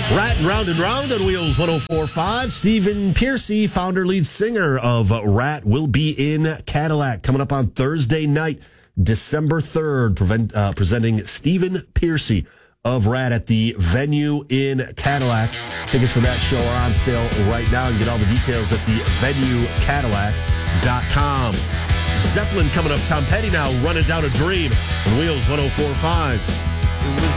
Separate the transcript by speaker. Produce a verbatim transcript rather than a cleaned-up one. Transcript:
Speaker 1: Rat and Round and Round on Wheels one oh four point five. Stephen Pearcy, founder, lead singer of Rat, will be in Cadillac coming up on Thursday night, December third, prevent, uh, presenting Stephen Pearcy of Rat at the Venue in Cadillac. Tickets for that show are on sale right now. You can get all the details at the venue cadillac dot com. Zeppelin coming up. Tom Petty now running down a dream on Wheels one oh four point five.
Speaker 2: It was